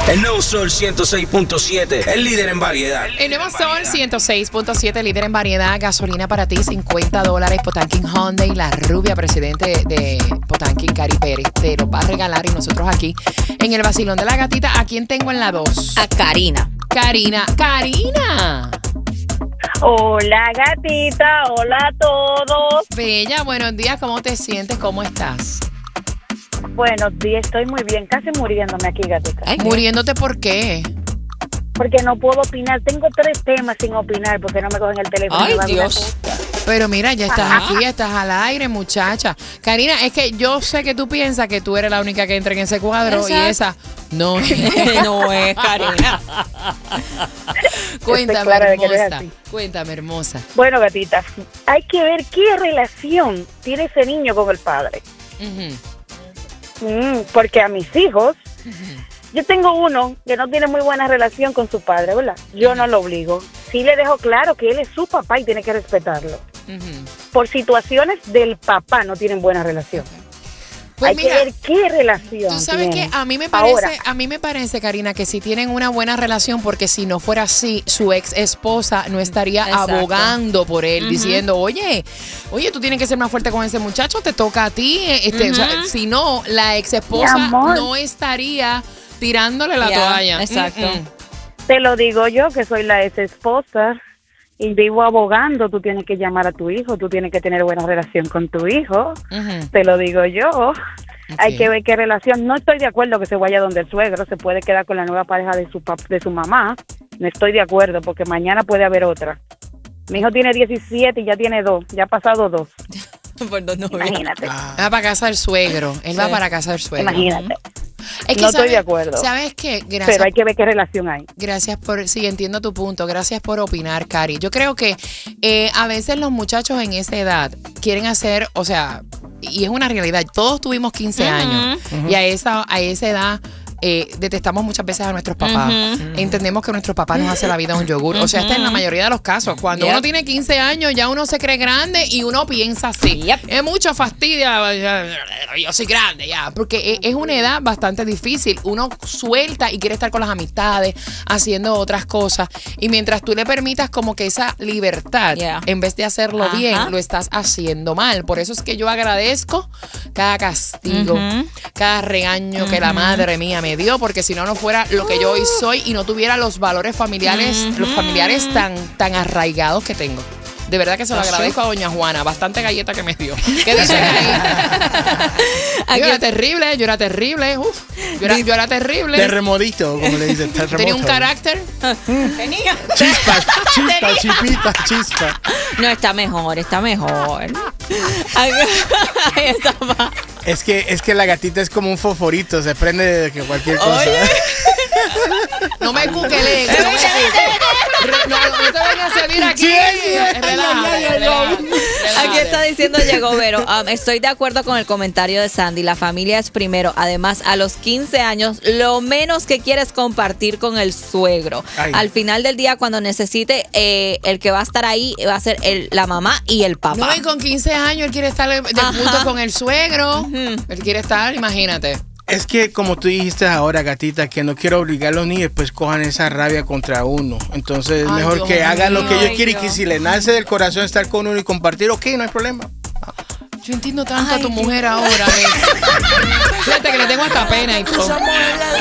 El nuevo Sol 106.7, el líder en variedad. El nuevo Sol 106.7, líder en variedad. Gasolina para ti, $50. Potanquín Hyundai, la rubia presidente de Potanquín, Cari Pérez, te lo va a regalar. Y nosotros aquí en el vacilón de la gatita, ¿a quién tengo en la 2? A Karina. Karina. Hola, gatita. Hola a todos. Bella, buenos días. ¿Cómo te sientes? ¿Cómo estás? Buenos días. Estoy muy bien. Casi muriéndome aquí, gatita. Ay, ¿Muriéndote por qué? Porque no puedo opinar. Tengo 3 temas sin opinar porque no me cogen el teléfono. Ay, Me van a Dios. Pero mira, ya estás aquí, ya estás al aire, muchacha. Karina, es que yo sé que tú piensas que tú eres la única que entra en ese cuadro. Exacto. Y esa no es. No es Karina. Cuéntame, clara de que no es hermosa. así. Cuéntame, hermosa. Bueno, gatita, hay que ver qué relación tiene ese niño con el padre. Ujú. Porque a mis hijos, yo tengo uno que no tiene muy buena relación con su padre, ¿verdad? Yo no lo obligo. Sí le dejo claro que él es su papá y tiene que respetarlo. Ujú. Por situaciones del papá no tienen buena relación. Pues Hay mira, que ver qué relación tú sabes tienen. que a mí me Ahora, parece, Karina, que si tienen una buena relación, porque si no fuera así, su ex esposa no estaría Exacto. abogando por él, diciendo, oye, tú tienes que ser más fuerte con ese muchacho, te toca a ti. O sea, si no, la ex esposa Mi amor. no estaría tirándole la Ya, toalla. exacto. te lo digo yo, que soy la ex esposa y vivo abogando. Tú tienes que llamar a tu hijo, tú tienes que tener buena relación con tu hijo. Ujú. Te lo digo yo. Hay Ok. que ver qué relación. No estoy de acuerdo que se vaya donde el suegro, se puede quedar con la nueva pareja de su mamá. No estoy de acuerdo porque mañana puede haber otra. Mi hijo tiene 17 y ya tiene 2, ya ha pasado 2. Por dos novias. Imagínate, Va para casa del suegro. Él va Sí. para casa del suegro. imagínate. Es que No estoy ¿sabes- de acuerdo. ¿Sabes qué? Gracias. Pero hay que ver qué relación hay. Gracias por, sí, entiendo tu punto. Gracias por opinar, Cari. Yo creo que a veces los muchachos en esa edad quieren hacer, o sea, y es una realidad, todos tuvimos 15 años y a esa edad detestamos muchas veces a nuestros papás. Entendemos que nuestros papás nos hacen la vida un yogur. O sea, esta es la mayoría de los casos. Cuando Yep. uno tiene 15 años, ya uno se cree grande y uno piensa así. Yep. Es mucho fastidio. Yo soy grande ya. Porque es una edad bastante difícil. Uno suelta y quiere estar con las amistades, haciendo otras cosas. Y mientras tú le permitas como que esa libertad, Yeah. en vez de hacerlo Ajá. bien, lo estás haciendo mal. Por eso es que yo agradezco cada castigo, cada regaño que la madre mía me dio, porque si no, no fuera lo que yo hoy soy y no tuviera los valores familiares, los familiares tan arraigados que tengo. De verdad que se lo agradezco a doña Juana. Bastante galleta que me dio. ¿Qué dicen ahí? Yo era terrible. Uf, yo era terrible. Terremodito, como le dicen. Terremoto. Tenía un carácter. Chispa. No, está mejor. Ahí estaba. Es que la gatita es como un fosforito, se prende de que cualquier cosa. Oye. No me cuqueleen. No te vengas a salir aquí. Relájate. Aquí está diciendo llegó Vero. Estoy de acuerdo con el comentario de Sandy. La familia es primero. Además, a los 15 años, lo menos que quieres compartir con el suegro. Ay. Al final del día, cuando necesite, el que va a estar ahí va a ser la mamá y el papá. No, y con 15 años él quiere estar de punto con el suegro. Él quiere estar, imagínate. Es que como tú dijiste ahora, gatita, que no quiero obligarlos ni después cojan esa rabia contra uno. Entonces es Ay, mejor Dios que hagan lo que ellos mío. quieren y que si le nace del corazón estar con uno y compartir, ok, no hay problema. Yo entiendo tanto a tu mujer ahora. Fíjate que le tengo hasta pena y todo.